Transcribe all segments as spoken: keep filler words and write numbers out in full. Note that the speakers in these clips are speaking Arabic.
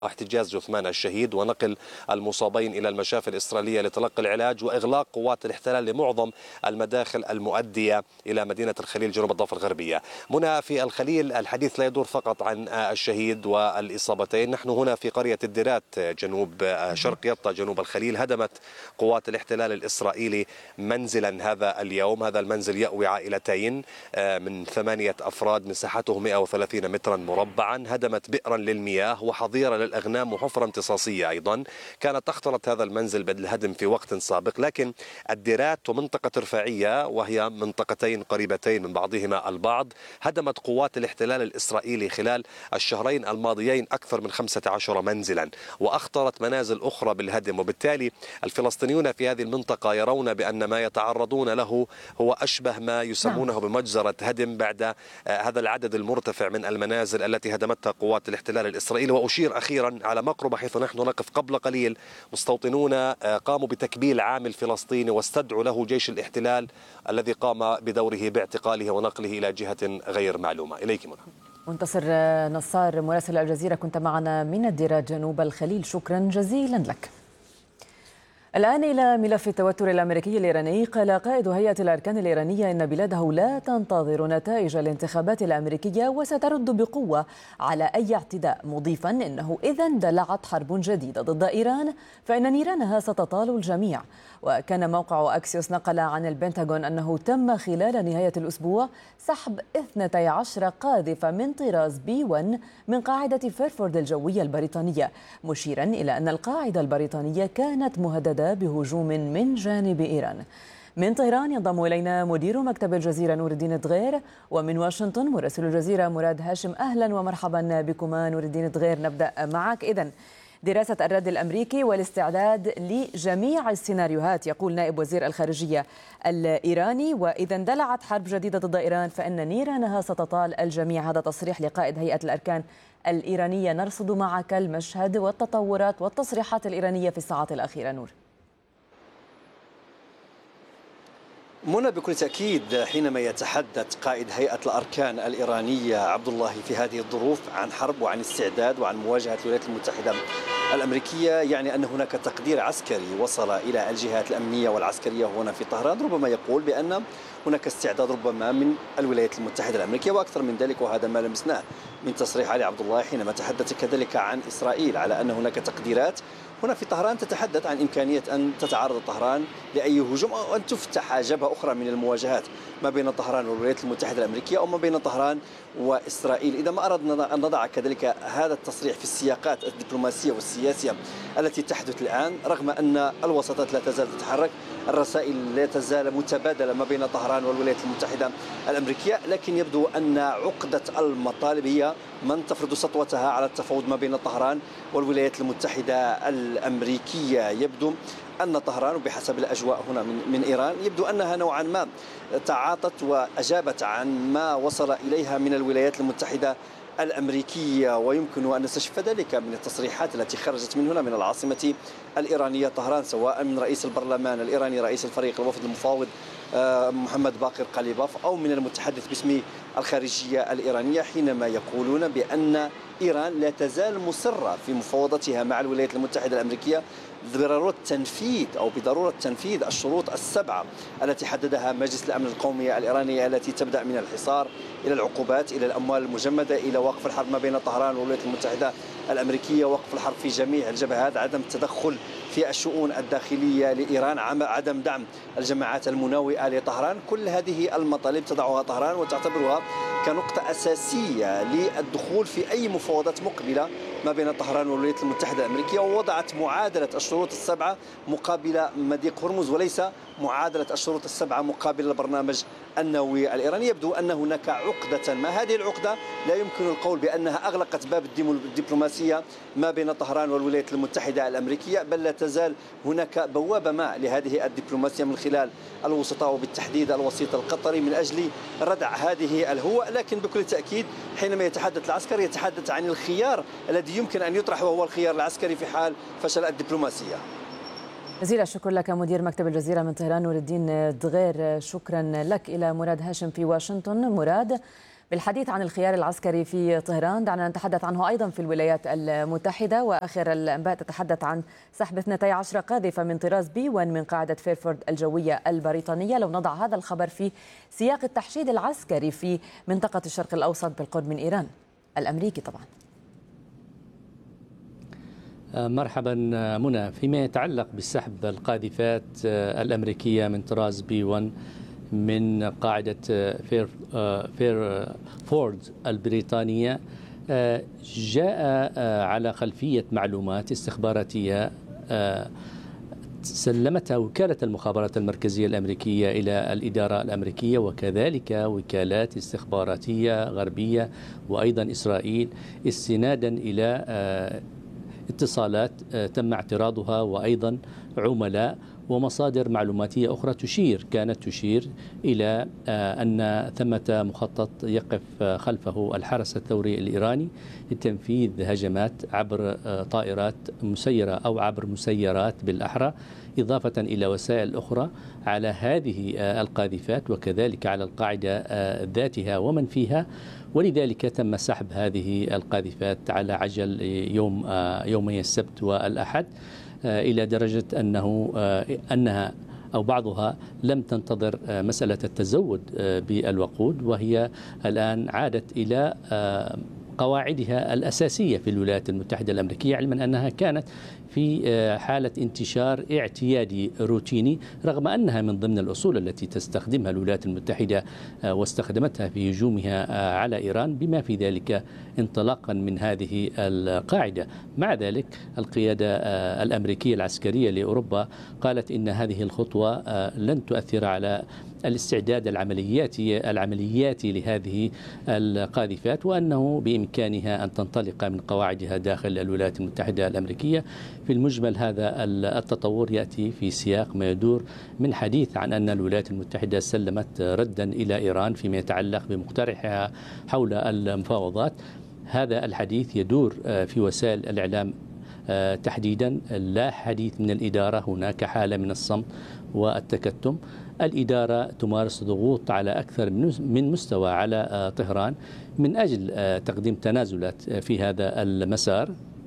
احتجاز جثمان الشهيد ونقل المصابين إلى المشافي الإسرائيلية لتلقي العلاج وإغلاق قوات الاحتلال لمعظم المداخل المؤدية إلى مدينة الخليل جنوب الضفة الغربية. منى، في الخليل الحديث لا يدور فقط عن الشهيد والإصابتين، نحن هنا في قرية الديرات جنوب شرق يطا جنوب الخليل. هدمت قوات الاحتلال الإسرائيلي منزلا هذا اليوم. هذا المنزل يأوي عائلتين من ثمانية أفراد، مساحته مئة وثلاثين مترا مربعا. هدمت بئرا للمياه وحظيرة للأغنام وحفرة امتصاصية أيضا. كانت اخترت هذا المنزل بدل الهدم في وقت سابق، لكن الديرات ومنطقة رفاعية وهي منطقتين قريبتين من بعضهما البعض هدمت قوات الاحتلال الإسرائيلي خلال الشهرين الماضيين أكثر من خمسة عشر منزلا، وأخطرت منازل أخرى بالهدم. وبالتالي الفلسطينيون في هذه المنطقة يرون بأن ما يتعرضون له هو أشبه ما يسمونه بمجزرة هدم بعد هذا العدد المرتفع من المنازل التي هدمتها قوات الاحتلال الإسرائيلي. وأشير أخيرا على مقربة حيث نحن نقف قبل قليل، مستوطنون قاموا بتكبيل عامل فلسطيني واستدعوا له جيش الاحتلال الذي قام بدوره باعتقاله ونقله إلى جهة غير معلومة. إليك منى. منتصر نصار مراسل الجزيرة، كنت معنا من الديرات جنوب الخليل، شكرا جزيلا لك. الآن إلى ملف التوتر الأمريكي الإيراني. قال قائد هيئة الأركان الإيرانية إن بلاده لا تنتظر نتائج الانتخابات الأمريكية وسترد بقوة على أي اعتداء، مضيفا إنه إذا اندلعت حرب جديدة ضد إيران فإن نيرانها ستطال الجميع. وكان موقع أكسيوس نقل عن البنتاغون أنه تم خلال نهاية الأسبوع سحب اثنتي عشرة قاذفة من طراز بي واحد من قاعدة فيرفورد الجوية البريطانية، مشيرا إلى أن القاعدة البريطانية كانت مهددة بهجوم من جانب إيران. من طهران ينضم إلينا مدير مكتب الجزيرة نور الدين دغير، ومن واشنطن مراسل الجزيرة مراد هاشم. أهلا ومرحبا بكما نور الدين دغير. نبدأ معك. إذن دراسة الرد الأمريكي والاستعداد لجميع السيناريوهات، يقول نائب وزير الخارجية الإيراني، وإذا اندلعت حرب جديدة ضد إيران فإن نيرانها ستطال الجميع. هذا تصريح لقائد هيئة الأركان الإيرانية. نرصد معك المشهد والتطورات والتصريحات الإيرانية في الساعات الأخيرة. نور. منى، بكل تأكيد حينما يتحدث قائد هيئة الأركان الإيرانية عبد الله في هذه الظروف عن حرب وعن استعداد وعن مواجهة الولايات المتحدة الأمريكية، يعني أن هناك تقدير عسكري وصل إلى الجهات الأمنية والعسكرية هنا في طهران. ربما يقول بأن هناك استعداد ربما من الولايات المتحدة الأمريكية وأكثر من ذلك، وهذا ما لمسناه من تصريح علي عبد الله حينما تحدث كذلك عن إسرائيل، على أن هناك تقديرات هنا في طهران تتحدث عن إمكانية أن تتعرض طهران لأي هجوم أو أن تفتح جبهة أخرى من المواجهات ما بين طهران والولايات المتحدة الأمريكية أو ما بين طهران وإسرائيل. إذا ما أردنا أن نضع كذلك هذا التصريح في السياقات الدبلوماسية والسياسية التي تحدث الآن، رغم أن الوساطات لا تزال تتحرك، الرسائل لا تزال متبادلة ما بين طهران والولايات المتحدة الأمريكية، لكن يبدو أن عقدة المطالب هي من تفرض سطوتها على التفاوض ما بين طهران والولايات المتحدة الأمريكية. يبدو أن طهران وبحسب الأجواء هنا من, من إيران يبدو أنها نوعا ما تعاطت وأجابت عن ما وصل إليها من الولايات المتحدة الأمريكية، ويمكن أن نستشف ذلك من التصريحات التي خرجت من هنا من العاصمة الإيرانية طهران، سواء من رئيس البرلمان الإيراني رئيس الفريق الوفد المفاوض محمد باقر قليباف أو من المتحدث باسم الخارجية الإيرانية، حينما يقولون بأن إيران لا تزال مصرة في مفاوضتها مع الولايات المتحدة الأمريكية بضرورة تنفيذ أو بضرورة تنفيذ الشروط السبعة التي حددها مجلس الأمن القومي الإيراني، التي تبدأ من الحصار إلى العقوبات إلى الأموال المجمدة إلى وقف الحرب ما بين طهران والولايات المتحدة الأمريكية، وقف الحرب في جميع الجبهات، عدم التدخل في الشؤون الداخلية لإيران، عدم دعم الجماعات المناوئة لطهران. كل هذه المطالب تضعها طهران وتعتبرها كنقطة أساسية للدخول في أي مفاوضات مقبلة ما بين طهران والولايات المتحدة الأمريكية، ووضعت معادلة الشروط السبعة مقابل مضيق هرمز وليس معادلة الشروط السبعة مقابل البرنامج النووي الإيراني. يبدو أن هناك عقدة ما، هذه العقدة لا يمكن القول بأنها أغلقت باب الدبلوماسية ما بين طهران والولايات المتحدة الأمريكية، بل لا تزال هناك بوابة ما لهذه الدبلوماسية من خلال الوسطاء وبالتحديد الوسيط القطري من أجل ردع هذه الهوة. لكن بكل تأكيد حينما يتحدث العسكر يتحدث عن الخيار الذي يمكن أن يطرح، وهو الخيار العسكري في حال فشل الدبلوماسية. جزيل الشكر لك مدير مكتب الجزيرة من طهران نور الدين دغير. شكرا لك. إلى مراد هاشم في واشنطن. مراد، بالحديث عن الخيار العسكري في طهران دعنا نتحدث عنه أيضا في الولايات المتحدة، وآخر الأنباء تتحدث عن سحب اثنتي عشرة قاذفة من طراز بي واحد من قاعدة فيرفورد الجوية البريطانية. لو نضع هذا الخبر في سياق التحشيد العسكري في منطقة الشرق الأوسط بالقرب من إيران الأمريكي طبعا. مرحبا منى. فيما يتعلق بسحب القاذفات الأمريكية من طراز بي واحد من قاعدة فير فير فورد البريطانية، جاء على خلفية معلومات استخباراتية سلمتها وكالة المخابرات المركزية الأمريكية إلى الإدارة الأمريكية، وكذلك وكالات استخباراتية غربية وأيضا إسرائيل، استنادا إلى اتصالات تم اعتراضها وأيضا عملاء ومصادر معلوماتية أخرى تشير كانت تشير إلى أن ثمة مخطط يقف خلفه الحرس الثوري الإيراني لتنفيذ هجمات عبر طائرات مسيرة أو عبر مسيرات بالأحرى، إضافة إلى وسائل أخرى على هذه القاذفات وكذلك على القاعدة ذاتها ومن فيها. ولذلك تم سحب هذه القاذفات على عجل يوم يومي السبت والأحد، إلى درجة أنه أنها أو بعضها لم تنتظر مسألة التزود بالوقود، وهي الآن عادت إلى قواعدها الأساسية في الولايات المتحدة الأمريكية، علما أنها كانت في حالة انتشار اعتيادي روتيني، رغم أنها من ضمن الأصول التي تستخدمها الولايات المتحدة واستخدمتها في هجومها على إيران، بما في ذلك انطلاقا من هذه القاعدة. مع ذلك القيادة الأمريكية العسكرية لأوروبا قالت إن هذه الخطوة لن تؤثر على الاستعداد العملياتي العملياتي لهذه القاذفات، وأنه بإمكانها أن تنطلق من قواعدها داخل الولايات المتحدة الأمريكية. في المجمل هذا التطور يأتي في سياق ما يدور من حديث عن أن الولايات المتحدة سلمت ردا إلى إيران فيما يتعلق بمقترحها حول المفاوضات. هذا الحديث يدور في وسائل الإعلام تحديدا، لا حديث من الإدارة، هناك حالة من الصمت والتكتم. الإدارة تمارس ضغوط على أكثر من مستوى على طهران من أجل تقديم تنازلات في هذا المسار،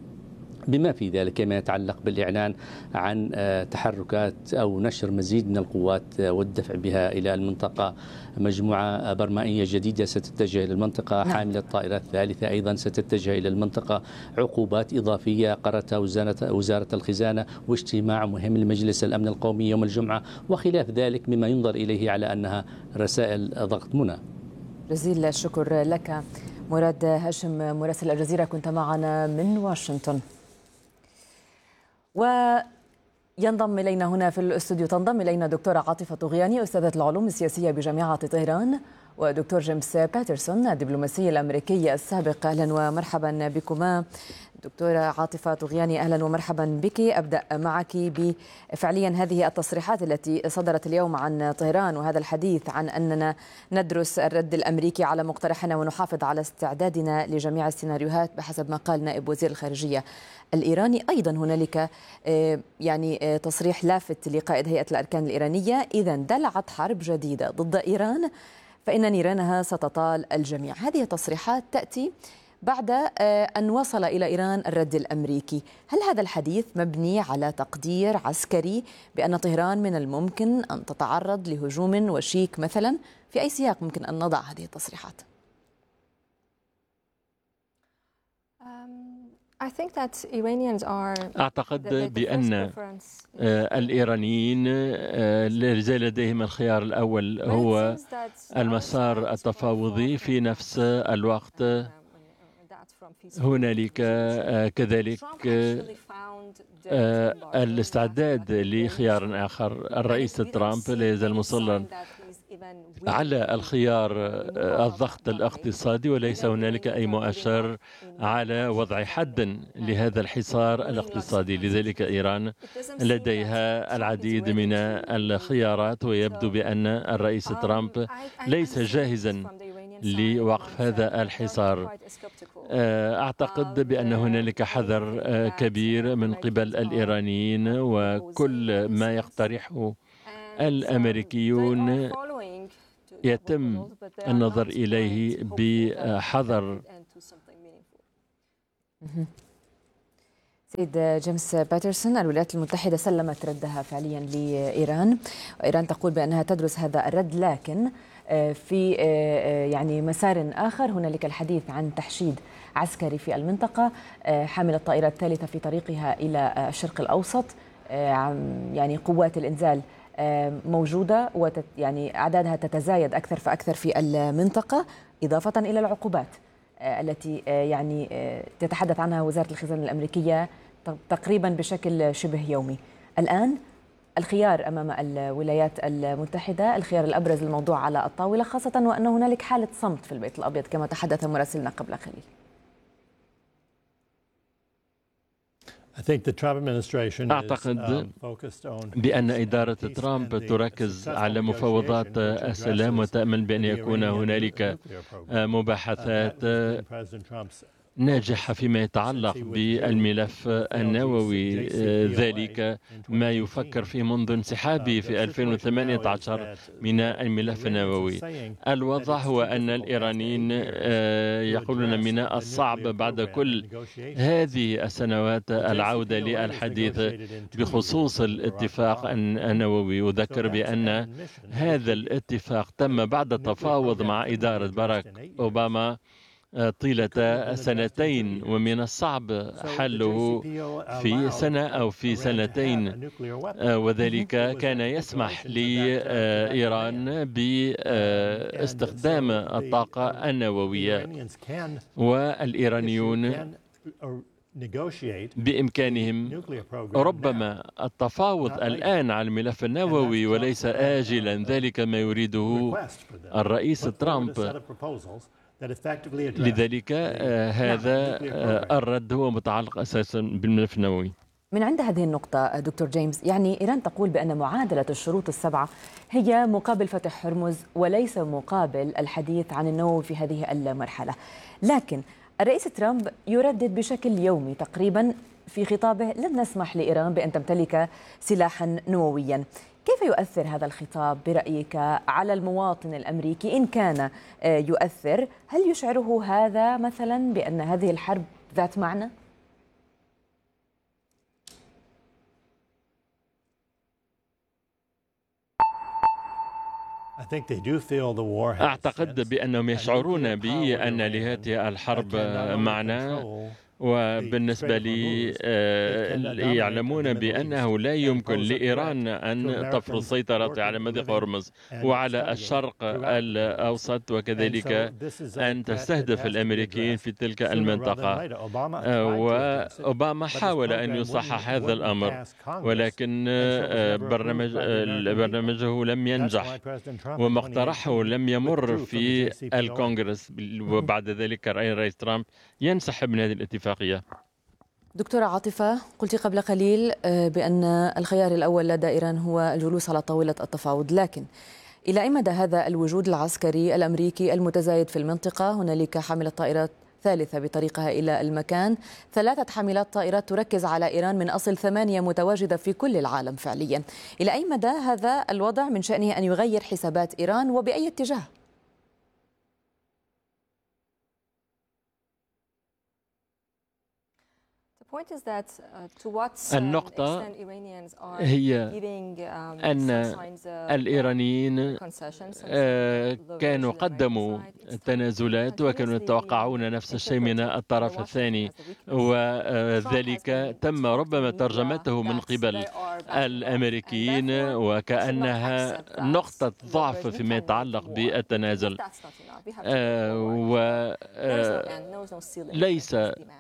بما في ذلك ما يتعلق بالإعلان عن تحركات أو نشر مزيد من القوات والدفع بها إلى المنطقة. مجموعة برمائية جديدة ستتجه إلى المنطقة، حاملة الطائرات الثالثة أيضا ستتجه إلى المنطقة، عقوبات إضافية قررتها وزارة, وزارة الخزانة، واجتماع مهم لمجلس الأمن القومي يوم الجمعة وخلاف ذلك، مما ينظر إليه على أنها رسائل ضغط. منى، جزيل الشكر لك مراد هاشم مراسل الجزيرة، كنت معنا من واشنطن. وينضم إلينا هنا في الاستوديو تنضم إلينا دكتورة عاطفة طغياني أستاذة العلوم السياسية بجامعة طهران، ودكتور جيمس باترسون الدبلوماسي الأمريكي السابق. أهلا ومرحبا بكما. دكتورة عاطفة طغياني أهلا ومرحبا بك. أبدأ معك بفعليا هذه التصريحات التي صدرت اليوم عن طهران، وهذا الحديث عن أننا ندرس الرد الأمريكي على مقترحنا ونحافظ على استعدادنا لجميع السيناريوهات بحسب ما قال نائب وزير الخارجية الإيراني. أيضا هنالك يعني تصريح لافت لقائد هيئة الأركان الإيرانية: إذا اندلعت حرب جديدة ضد إيران فإن نيرانها ستطال الجميع. هذه تصريحات تأتي بعد أن وصل إلى إيران الرد الأمريكي. هل هذا الحديث مبني على تقدير عسكري بأن طهران من الممكن أن تتعرض لهجوم وشيك مثلا؟ في أي سياق ممكن أن نضع هذه التصريحات؟ أعتقد بأن الإيرانيين ليس لديهم الخيار الأول هو المسار التفاوضي. في نفس الوقت هنالك كذلك الاستعداد لخيار آخر. الرئيس ترامب لا يزال مصرا على الخيار الضغط الاقتصادي، وليس هنالك أي مؤشر على وضع حد لهذا الحصار الاقتصادي. لذلك إيران لديها العديد من الخيارات، ويبدو بأن الرئيس ترامب ليس جاهزا لوقف هذا الحصار. أعتقد بأن هنالك حذر كبير من قبل الإيرانيين، وكل ما يقترحه الأمريكيون يتم النظر إليه بحذر. سيد جيمس باترسون، الولايات المتحدة سلمت ردها فعليا لإيران، وإيران تقول بأنها تدرس هذا الرد، لكن في يعني مسار آخر هنالك الحديث عن تحشيد عسكري في المنطقة، حامل الطائرة الثالثة في طريقها إلى الشرق الأوسط، يعني قوات الإنزال موجودة وتت يعني أعدادها تتزايد أكثر فأكثر في المنطقة، إضافة إلى العقوبات التي يعني تتحدث عنها وزارة الخزانة الأمريكية تقريبا بشكل شبه يومي. الآن الخيار أمام الولايات المتحدة، الخيار الأبرز الموضوع على الطاولة، خاصة وأن هنالك حالة صمت في البيت الأبيض كما تحدث مراسلنا قبل قليل. أعتقد بأن إدارة ترامب تركز على مفاوضات السلام وتأمل بأن يكون هنالك مباحثات ناجحة فيما يتعلق بالملف النووي، ذلك ما يفكر فيه منذ انسحابه في ألفين وثمانية عشر من الملف النووي. الوضع هو أن الإيرانيين يقولون من الصعب بعد كل هذه السنوات العودة للحديث بخصوص الاتفاق النووي. أذكر بأن هذا الاتفاق تم بعد تفاوض مع إدارة باراك أوباما طيلة سنتين، ومن الصعب حله في سنة أو في سنتين، وذلك كان يسمح لإيران باستخدام الطاقة النووية، والإيرانيون بإمكانهم ربما التفاوض الآن على الملف النووي وليس آجلا، ذلك ما يريده الرئيس ترامب. لذلك هذا الرد هو متعلق أساسا بالملف النووي. من عند هذه النقطة دكتور جيمس، يعني إيران تقول بأن معادلة الشروط السبعة هي مقابل فتح هرمز وليس مقابل الحديث عن النووي في هذه المرحلة، لكن الرئيس ترامب يردد بشكل يومي تقريبا في خطابه لن نسمح لإيران بأن تمتلك سلاحا نوويا. كيف يؤثر هذا الخطاب برأيك على المواطن الأمريكي إن كان يؤثر؟ هل يشعره هذا مثلا بأن هذه الحرب ذات معنى؟ أعتقد بأنهم يشعرون بأن لهذه الحرب معنى، وبالنسبة لي يعلمون بأنه لا يمكن لإيران أن تفرض سيطرتها على مضيق هرمز وعلى الشرق الأوسط، وكذلك أن تستهدف الأمريكيين في تلك المنطقة. وأوباما حاول أن يصحح هذا الأمر، ولكن برنامج برنامجه لم ينجح، وما اقترحه لم يمر في الكونغرس، وبعد ذلك الرئيس ترامب ينسحب من هذه الاتفاقية. دكتورة عاطفة، قلت قبل قليل بأن الخيار الأول لدى إيران هو الجلوس على طاولة التفاوض، لكن إلى أي مدى هذا الوجود العسكري الأمريكي المتزايد في المنطقة؟ هنالك حاملة طائرات ثالثة بطريقها إلى المكان، ثلاثة حاملات طائرات تركز على إيران من أصل ثمانية متواجدة في كل العالم فعليا. إلى أي مدى هذا الوضع من شأنه أن يغير حسابات إيران وبأي اتجاه؟ النقطة هي أن الإيرانيين كانوا قدموا تنازلات وكانوا يتوقعون نفس الشيء من الطرف الثاني، وذلك تم ربما ترجمته من قبل الأمريكيين وكأنها نقطة ضعف فيما يتعلق بالتنازل، وليس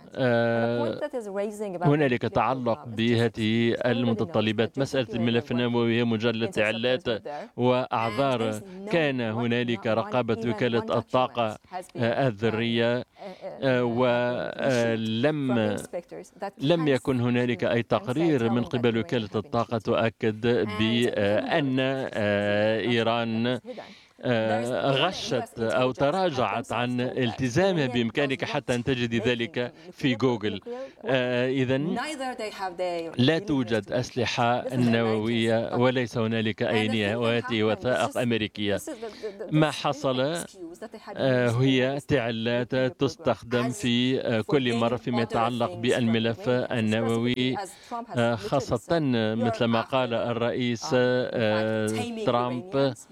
هنالك تعلق بهذه المتطلبات. مسألة الملف النووي هي مجرد علات وأعذار. كان هنالك رقابة وكالة الطاقة الذرية، ولم لم يكن هنالك أي تقرير من قبل وكالة الطاقة تؤكد بأن إيران غشت أو تراجعت عن التزامها بإمكانك حتى أن تجدي ذلك في جوجل. إذن لا توجد أسلحة نووية وليس هنالك أي نهايات وثائق أمريكية. ما حصل هي تعلات تستخدم في كل مرة فيما يتعلق بالملف النووي، خاصة مثل ما قال الرئيس ترامب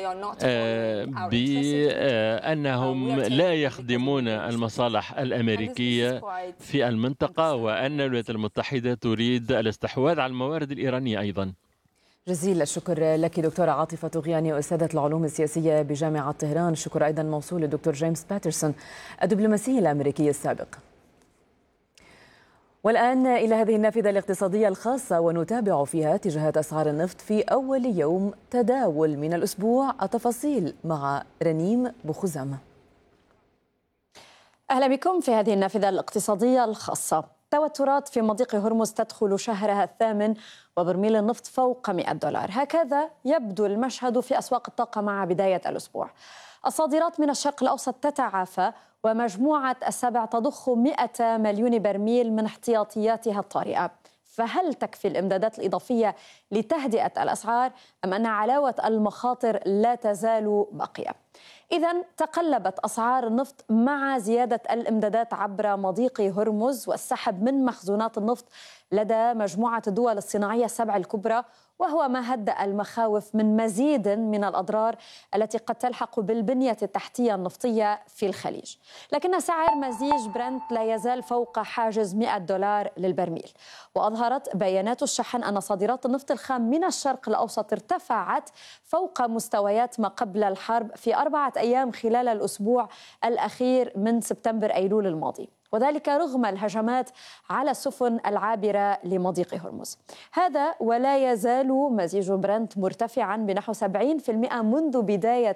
بأنهم لا يخدمون المصالح الأمريكية في المنطقة، وأن الولايات المتحدة تريد الاستحواذ على الموارد الإيرانية أيضا. جزيل الشكر لك دكتورة عاطفة طغياني، أستاذة العلوم السياسية بجامعة طهران. الشكر أيضا موصول للدكتور جيمس باترسون الدبلوماسي الأمريكي السابق. والآن إلى هذه النافذة الاقتصادية الخاصة، ونتابع فيها اتجاهات أسعار النفط في أول يوم تداول من الأسبوع. التفاصيل مع رنيم بوخزامة. أهلا بكم في هذه النافذة الاقتصادية الخاصة. توترات في مضيق هرمز تدخل شهرها الثامن وبرميل النفط فوق مئة دولار. هكذا يبدو المشهد في أسواق الطاقة مع بداية الأسبوع. الصادرات من الشرق الأوسط تتعافى، ومجموعة السبع تضخ مئة مليون برميل من احتياطياتها الطارئة. فهل تكفي الإمدادات الإضافية لتهدئة الأسعار، أم أن علاوة المخاطر لا تزال باقية؟ إذن تقلبت أسعار النفط مع زيادة الإمدادات عبر مضيق هرمز والسحب من مخزونات النفط لدى مجموعة الدول الصناعية السبع الكبرى، وهو ما هدأ المخاوف من مزيد من الأضرار التي قد تلحق بالبنية التحتية النفطية في الخليج. لكن سعر مزيج برنت لا يزال فوق حاجز مئة دولار للبرميل. وأظهرت بيانات الشحن أن صادرات النفط الخام من الشرق الأوسط ارتفعت فوق مستويات ما قبل الحرب في أربعة أيام خلال الأسبوع الأخير من سبتمبر أيلول الماضي، وذلك رغم الهجمات على السفن العابرة لمضيق هرمز. هذا ولا يزال مزيج برنت مرتفعا بنحو سبعين بالمئة منذ بداية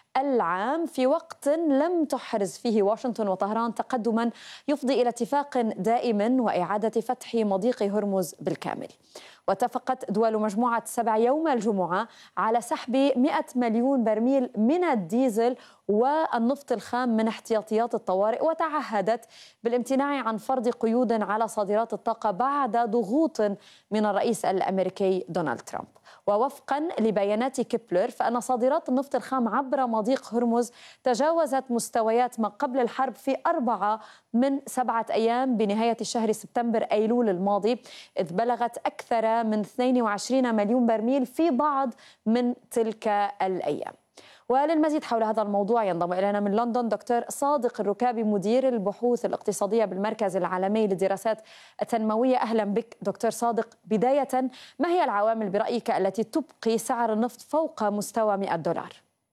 العام، في وقت لم تحرز فيه واشنطن وطهران تقدما يفضي إلى اتفاق دائم وإعادة فتح مضيق هرمز بالكامل. واتفقت دول مجموعة السبع يوم الجمعة على سحب مئة مليون برميل من الديزل والنفط الخام من احتياطيات الطوارئ، وتعهدت بالامتناع عن فرض قيود على صادرات الطاقة بعد ضغوط من الرئيس الأمريكي دونالد ترامب. ووفقا لبيانات كيبلر فإن صادرات النفط الخام عبر مضيق هرمز تجاوزت مستويات ما قبل الحرب في أربعة من سبعة أيام بنهاية شهر سبتمبر أيلول الماضي، إذ بلغت أكثر من اثنين وعشرين مليون برميل في بعض من تلك الأيام. وللمزيد حول هذا الموضوع ينضم إلينا من لندن دكتور صادق الركابي، مدير البحوث الاقتصادية بالمركز العالمي للدراسات التنموية. أهلا بك دكتور صادق. بداية، ما هي العوامل برأيك التي تبقي سعر النفط فوق مستوى مئة دولار؟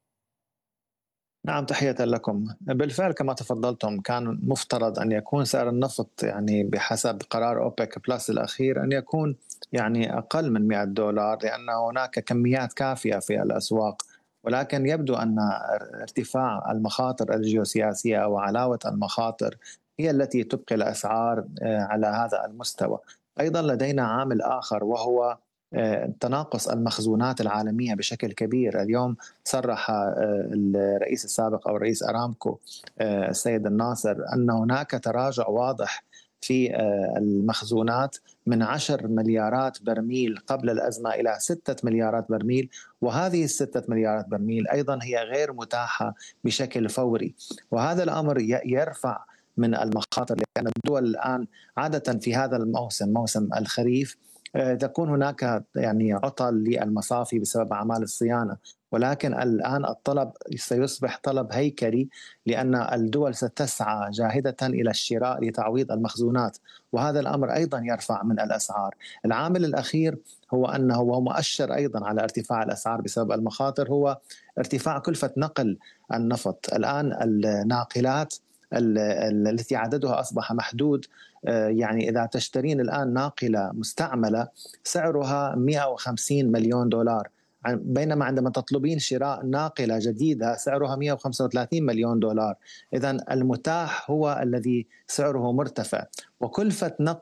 نعم، تحية لكم. بالفعل كما تفضلتم كان مفترض أن يكون سعر النفط يعني بحسب قرار أوبك بلس الأخير أن يكون يعني أقل من مئة دولار، لأن هناك كميات كافية في الأسواق، ولكن يبدو أن ارتفاع المخاطر الجيوسياسية وعلاوة المخاطر هي التي تبقي الأسعار على هذا المستوى. أيضا لدينا عامل آخر وهو تناقص المخزونات العالمية بشكل كبير. اليوم صرح الرئيس السابق أو رئيس أرامكو السيد الناصر أن هناك تراجع واضح في المخزونات من عشر مليارات برميل قبل الأزمة إلى ستة مليارات برميل، وهذه الستة مليارات برميل أيضا هي غير متاحة بشكل فوري، وهذا الأمر يرفع من المخاطر، لأن الدول الآن عادة في هذا الموسم موسم الخريف تكون هناك يعني عطل للمصافي بسبب أعمال الصيانة، ولكن الآن الطلب سيصبح طلب هيكلي، لأن الدول ستسعى جاهدة إلى الشراء لتعويض المخزونات، وهذا الأمر أيضا يرفع من الأسعار. العامل الأخير هو أنه هو مؤشر أيضا على ارتفاع الأسعار بسبب المخاطر، هو ارتفاع كلفة نقل النفط. الآن الناقلات التي عددها أصبح محدود، يعني إذا تشترين الآن ناقلة مستعملة سعرها مئة وخمسين مليون دولار، بينما عندما تطلبين شراء ناقلة جديدة سعرها مئة وخمسة وثلاثين مليون دولار. إذن المتاح هو الذي سعره مرتفع، وكلفة نقل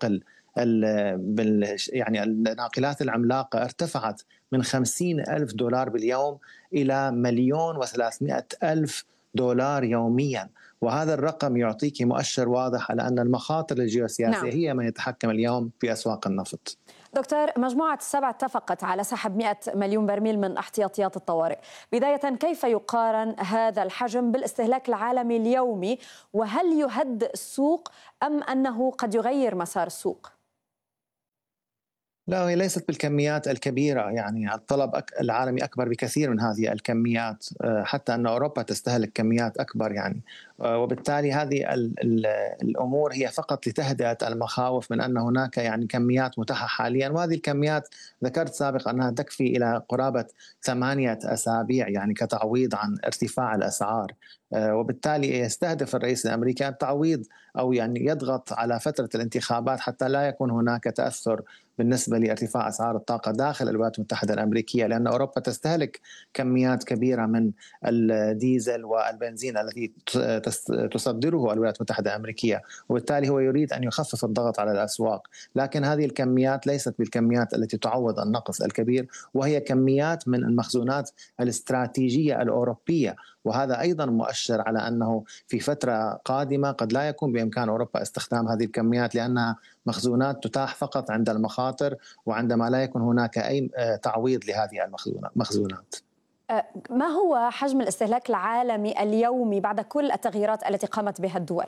يعني الناقلات العملاقة ارتفعت من خمسين ألف دولار باليوم إلى مليون وثلاثمائة ألف دولار يوميا، وهذا الرقم يعطيك مؤشر واضح على أن المخاطر الجيوسياسية نعم. هي من يتحكم اليوم في أسواق النفط. دكتور، مجموعة السبع اتفقت على سحب مئة مليون برميل من احتياطيات الطوارئ. بداية، كيف يقارن هذا الحجم بالاستهلاك العالمي اليومي؟ وهل يهدئ السوق أم أنه قد يغير مسار السوق؟ لا، هي ليست بالكميات الكبيرة، يعني الطلب العالمي أكبر بكثير من هذه الكميات، حتى أن أوروبا تستهلك كميات أكبر يعني، وبالتالي هذه الأمور هي فقط لتهدئة المخاوف من أن هناك يعني كميات متاحة حاليا، وهذه الكميات ذكرت سابقا أنها تكفي إلى قرابة ثمانية أسابيع يعني كتعويض عن ارتفاع الأسعار، وبالتالي يستهدف الرئيس الأمريكي التعويض أو يعني يضغط على فترة الانتخابات حتى لا يكون هناك تأثر بالنسبة لارتفاع أسعار الطاقة داخل الولايات المتحدة الأمريكية، لأن أوروبا تستهلك كميات كبيرة من الديزل والبنزين الذي تصدره الولايات المتحدة الأمريكية، وبالتالي هو يريد أن يخفف الضغط على الأسواق، لكن هذه الكميات ليست بالكميات التي تعوض النقص الكبير، وهي كميات من المخزونات الاستراتيجية الأوروبية، وهذا أيضا مؤشر على أنه في فترة قادمة قد لا يكون بإمكان أوروبا استخدام هذه الكميات، لأنها مخزونات تتاح فقط عند المخاطر وعندما لا يكون هناك أي تعويض لهذه المخزونات. ما هو حجم الاستهلاك العالمي اليومي بعد كل التغييرات التي قامت بها الدول؟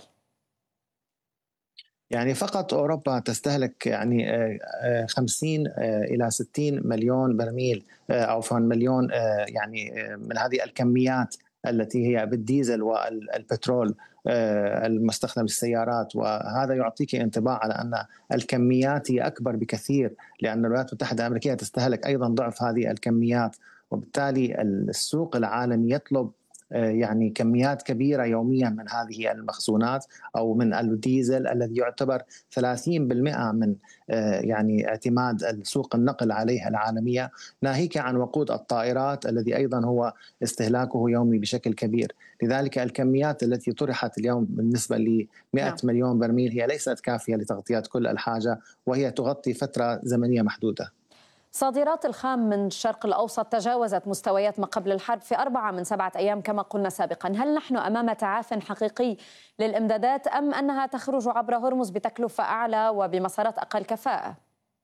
يعني فقط أوروبا تستهلك يعني خمسين إلى ستين مليون برميل أو مليون يعني من هذه الكميات التي هي بالديزل والبترول المستخدم للسيارات، وهذا يعطيك انطباع على أن الكميات هي أكبر بكثير، لأن الولايات المتحدة الأمريكية تستهلك أيضا ضعف هذه الكميات، وبالتالي السوق العالمي يطلب يعني كميات كبيرة يوميا من هذه المخزونات أو من الديزل الذي يعتبر ثلاثين بالمئة من يعني اعتماد السوق النقل عليها العالمية، ناهيك عن وقود الطائرات الذي أيضا هو استهلاكه يومي بشكل كبير. لذلك الكميات التي طرحت اليوم بالنسبة ل مئة مليون برميل هي ليست كافية لتغطية كل الحاجة، وهي تغطي فترة زمنية محدودة. صادرات الخام من الشرق الأوسط تجاوزت مستويات ما قبل الحرب في أربعة من سبعة أيام كما قلنا سابقا. هل نحن أمام تعاف حقيقي للإمدادات أم أنها تخرج عبر هرمز بتكلفة أعلى وبمسارات أقل كفاءة؟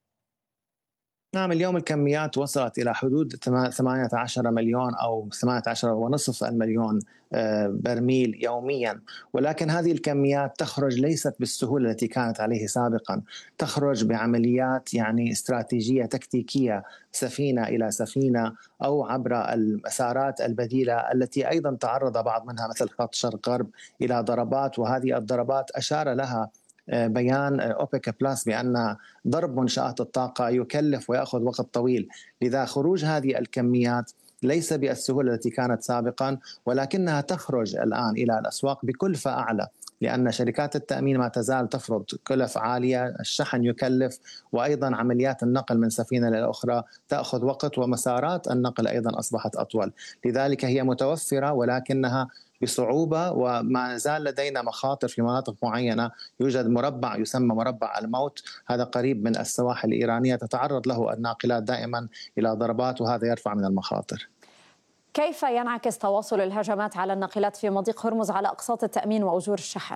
نعم، اليوم الكميات وصلت إلى حدود ثمانية عشر مليون أو ثمانية عشر ونصف المليون برميل يوميا، ولكن هذه الكميات تخرج ليست بالسهولة التي كانت عليه سابقا، تخرج بعمليات يعني استراتيجية تكتيكية سفينة إلى سفينة أو عبر المسارات البديلة التي أيضا تعرض بعض منها مثل خط شرق غرب إلى ضربات، وهذه الضربات أشار لها بيان أوبك بلس بأن ضرب منشآت الطاقة يكلف ويأخذ وقت طويل، لذا خروج هذه الكميات ليس بالسهولة التي كانت سابقا، ولكنها تخرج الآن إلى الأسواق بكلفة أعلى، لأن شركات التأمين ما تزال تفرض كلف عالية، الشحن يكلف، وأيضا عمليات النقل من سفينة للأخرى تأخذ وقت، ومسارات النقل أيضا أصبحت أطول، لذلك هي متوفرة ولكنها بصعوبة، وما زال لدينا مخاطر في مناطق معينة. يوجد مربع يسمى مربع الموت، هذا قريب من السواحل الإيرانية، تتعرض له الناقلات دائما إلى ضربات، وهذا يرفع من المخاطر. كيف ينعكس تواصل الهجمات على الناقلات في مضيق هرمز على أقساط التأمين وأجور الشحن؟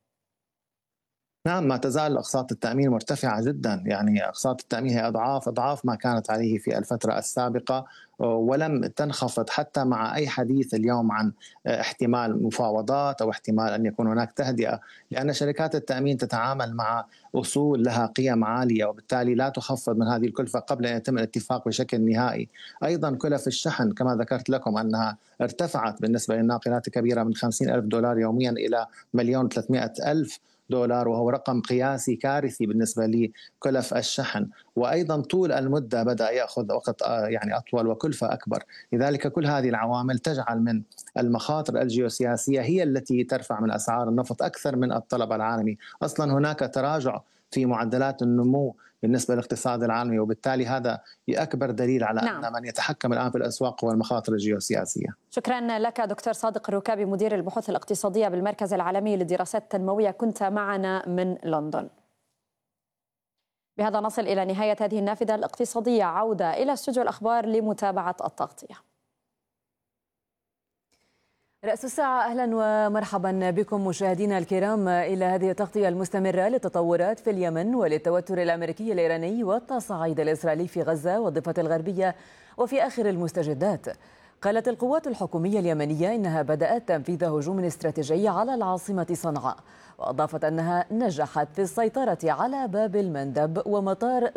نعم، ما تزال أقساط التأمين مرتفعة جدا، يعني أقساط التأمين هي أضعاف أضعاف ما كانت عليه في الفترة السابقة، ولم تنخفض حتى مع أي حديث اليوم عن احتمال مفاوضات أو احتمال أن يكون هناك تهدئة، لأن شركات التأمين تتعامل مع أصول لها قيم عالية، وبالتالي لا تخفض من هذه الكلفة قبل أن يتم الاتفاق بشكل نهائي. أيضا كلف الشحن كما ذكرت لكم أنها ارتفعت بالنسبة للناقلات الكبيرة من خمسين ألف دولار يوميا إلى مليون ثلاثمائة ألف دولار، وهو رقم قياسي كارثي بالنسبة لكلف الشحن، وأيضا طول المدة بدأ يأخذ وقت يعني أطول وكلفة أكبر. لذلك كل هذه العوامل تجعل من المخاطر الجيوسياسية هي التي ترفع من أسعار النفط أكثر من الطلب العالمي. أصلا هناك تراجع في معدلات النمو بالنسبة للاقتصاد العالمي، وبالتالي هذا أكبر دليل على نعم. أن من يتحكم الآن في الأسواق هو المخاطر الجيوسياسية. شكرا لك دكتور صادق الركابي، مدير البحوث الاقتصادية بالمركز العالمي للدراسات التنموية، كنت معنا من لندن. بهذا نصل إلى نهاية هذه النافذة الاقتصادية. عودة إلى استوديو الأخبار لمتابعة التغطية. رأس الساعة، أهلا ومرحبا بكم مشاهدينا الكرام إلى هذه التغطية المستمرة للتطورات في اليمن وللتوتر الأمريكي الإيراني والتصعيد الإسرائيلي في غزة والضفة الغربية وفي آخر المستجدات. قالت القوات الحكومية اليمنية إنها بدأت تنفيذ هجوم استراتيجي على العاصمة صنعاء، وأضافت أنها نجحت في السيطرة على باب المندب ومطار